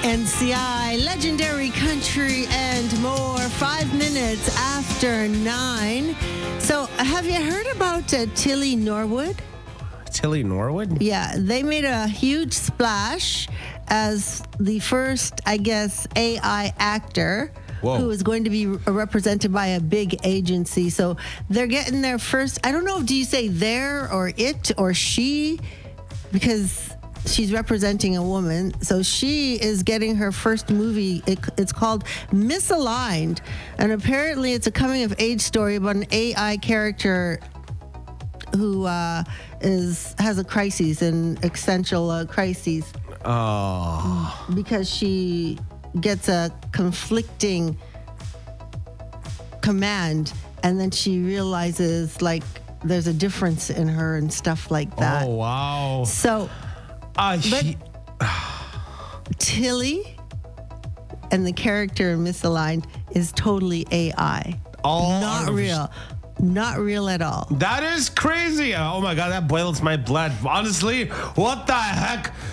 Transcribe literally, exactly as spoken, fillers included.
N C I, legendary country and more, five minutes after nine. So, have you heard about uh, Tilly Norwood? Tilly Norwood? Yeah, they made a huge splash as the first, I guess, A I actor Whoa. who is going to be represented by a big agency. So they're getting their first, I don't know, do you say there or it or she? Because she's representing a woman. So she is getting her first movie. It, it's called Misaligned. And apparently it's a coming of age story about an A I character who uh, is has a crisis, an existential uh, crisis. Oh. Because she gets a conflicting command, and then she realizes like there's a difference in her and stuff like that. Oh, wow. So, Uh, but she, Tilly and the character in Misaligned is totally A I. all Not of- real. Not real at all. That is crazy. Oh my God, that boils my blood. Honestly, what the heck?